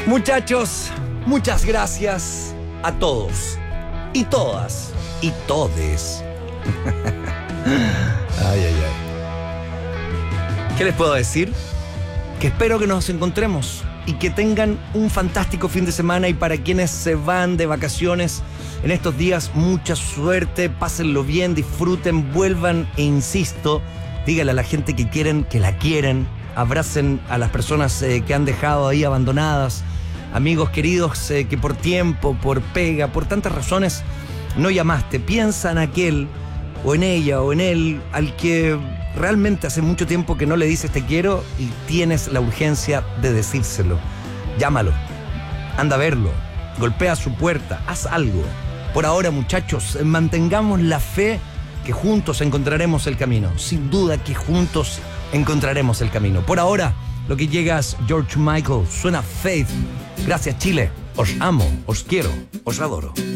Muchachos, muchas gracias a todos y todas y todes. Ay, ay, ay. ¿Qué les puedo decir? Que espero que nos encontremos y que tengan un fantástico fin de semana, y para quienes se van de vacaciones en estos días, mucha suerte, pásenlo bien, disfruten, vuelvan e insisto, díganle a la gente que quieren, que la quieren, abracen a las personas que han dejado ahí abandonadas, amigos queridos que por tiempo, por pega, por tantas razones no llamaste. Piensa en aquel o en ella o en él al que realmente hace mucho tiempo que no le dices te quiero y tienes la urgencia de decírselo. Llámalo, anda a verlo, golpea su puerta, haz algo. Por ahora, muchachos, mantengamos la fe que juntos encontraremos el camino. Sin duda que juntos encontraremos el camino. Por ahora, lo que llega es George Michael, suena Faith. Gracias, Chile. Os amo, os quiero, os adoro.